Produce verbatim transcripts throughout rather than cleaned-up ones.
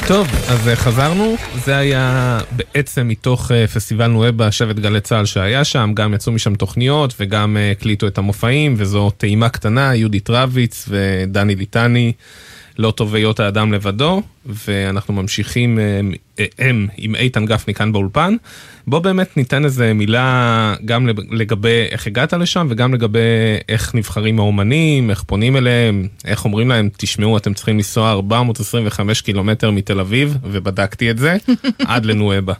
טוב, אז חזרנו, זה היה בעצם מתוך פסטיבל נואבה, שבט גלי צהל שהיה שם, גם יצאו משם תוכניות וגם הקליטו את המופעים, וזו טעימה קטנה, יהודית רביץ ודני ליטני, לא טוב היות האדם לבדו, ואנחנו ממשיכים הם עם איתן גפני כאן באולפן. בוא באמת ניתן איזה מילה גם לגבי איך הגעת לשם, וגם לגבי איך נבחרים האומנים, איך פונים אליהם, איך אומרים להם, תשמעו, אתם צריכים לנסוע ארבע מאות עשרים וחמש קילומטר מתל אביב, ובדקתי את זה, עד לנואבה.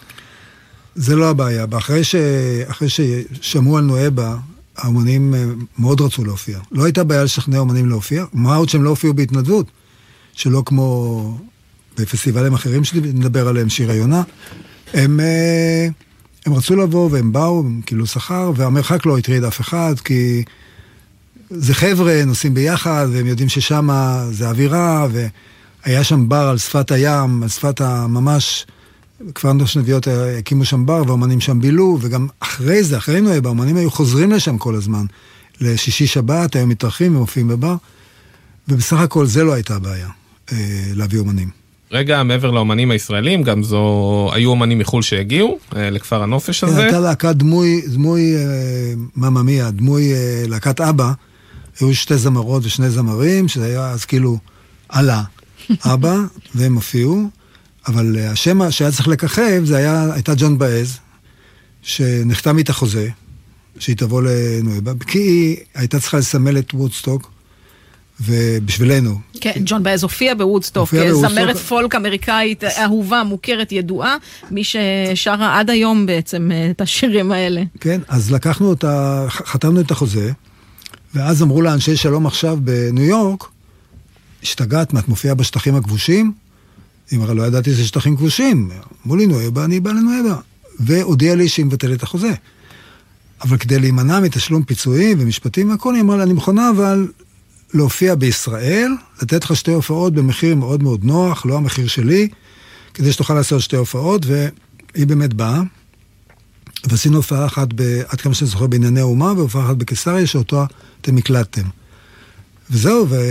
זה לא הבעיה. אחרי ש... אחרי ששמעו על נואבה, האומנים מאוד רצו להופיע. לא הייתה בעיה לשכנע אומנים להופיע, מה עוד שהם לא הופיעו בהתנדבות, שלא כמו בפסטיבלים אחרים שנדבר עליהם, שיר היונה. הם, הם רצו לבוא והם באו, הם כאילו שכר, והמרחק לא הטריד אף אחד, כי זה חבר'ה, נוסעים ביחד, והם יודעים ששם זה אווירה, והיה שם בר על שפת הים, על שפת הממש, כבר נושנביות הקימו שם בר, והאומנים שם בילו, וגם אחרי זה, אחרי נואבה, האומנים היו חוזרים לשם כל הזמן, לשישי שבת, היו מתארחים ומופיעים בבר, ובסך הכל זה לא הייתה הבעיה, להביא אומנים. רגע, מעבר לאומנים הישראלים, גם זו, היו אומנים מחול שהגיעו, לכפר הנופש הזה. הייתה להקת דמוי, דמוי מממיה, דמוי להקת אבא, היו שתי זמרות ושני זמרים, שזה היה אז כאילו עלה, אבא, והם הופיעו, אבל השם שהיה צריך לככב, זה היה, הייתה ג'ון באז, שנחתם איתה חוזה, שהיא תבוא לנואבה, כי היא הייתה צריכה לסמל את וודסטוק, ובשבילנו. כן, ג'ון באז הופיע בוודסטוק, זמרת פולק אמריקאית אהובה, מוכרת, ידועה, מי ששרה עד היום בעצם את השירים האלה. כן, אז לקחנו אותה, חתמנו את החוזה, ואז אמרו לאנשי שלום עכשיו בניו יורק, השתגעת, מה את מופיעה בשטחים הכבושים? אם הרי לא ידעתי שזה שטחים כבושים, אמרו לי נואבה, אני בא לנואבה, והודיע לי שהיא מבטלת את החוזה. אבל כדי להימנע מתשלום פיצויים ומשפטים והכל, היא אמרה לה, אני מכונה, אבל להופיע בישראל, לתת לך שתי הופעות במחיר מאוד מאוד נוח, לא המחיר שלי, כדי שתוכל לעשות שתי הופעות, והיא באמת באה, ועשינו הופעה אחת, עד כמה שאני זוכר, בענייני אומה, והופעה אחת בקיסריה, שאותו אתם הקלטתם. וזהו, ו...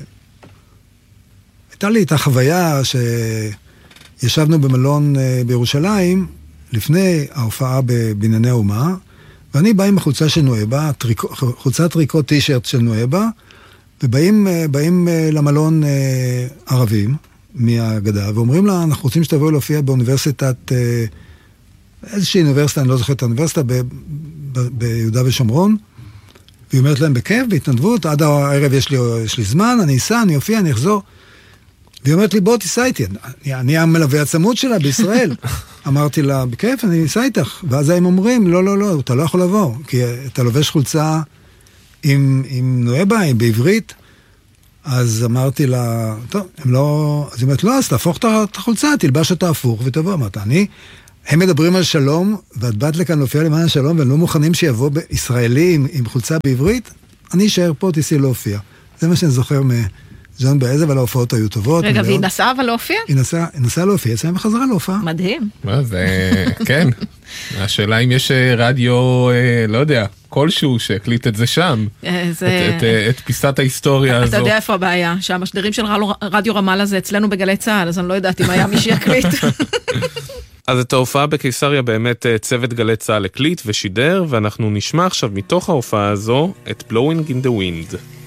הייתה לי איתה חוויה שישבנו במלון בירושלים, לפני ההופעה בענייני אומה, ואני בא עם החולצה של נואבה, חולצת טריקו טישרט של נואבה, ובאים באים למלון ערבים מהגדה, ואומרים לה, אנחנו רוצים שתבואו להופיע באוניברסיטת, איזושהי אוניברסיטה, אני לא זוכר את האוניברסיטה, ב, ב, ביהודה ושומרון, והיא אומרת להם, בכיף, בהתנדבות, עד הערב יש לי, יש לי זמן, אני אסע, אני אופיע, אני אחזור. והיא אומרת לי, בוא תיסע איתי, אני, אני המלווה הצמוד שלה בישראל. אמרתי לה, בכיף, אני אסע איתך. ואז הם אומרים, לא, לא, לא, אתה לא יכול לבוא, כי אתה לובש חולצה עם, עם נואבה, עם בעברית. אז אמרתי לה, טוב, הם לא... אז היא אומרת, לא, אז תהפוך את החולצה, תלבש אותה הפוך ותבוא. אמרת, אני... הם מדברים על שלום, ואת באת לכאן להופיע למען השלום, והם לא מוכנים שיבוא ישראלי עם, עם חולצה בעברית, אני אשאר פה, תיסי להופיע. זה מה שאני זוכר מג'ון באז, אבל ההופעות היו טובות. רגע, והיא נסעה אבל להופיע? היא נסעה, היא נסעה להופיע, יצאה בחזרה להופעה. מדהים. מה זה, כן. השאלה אם יש רדיו, לא יודע, כלשהו שהקליט את זה שם. את פיסת ההיסטוריה הזו. אתה יודע איפה הבעיה? שהמשדרים של רדיו רמאללה זה אצלנו בגלי צהל, אז אני לא יודעת אם היה מי שיקליט. אז את ההופעה בקיסריה באמת צוות גלי צהל הקליט ושידר, ואנחנו נשמע עכשיו מתוך ההופעה הזו את Blowing in the Wind.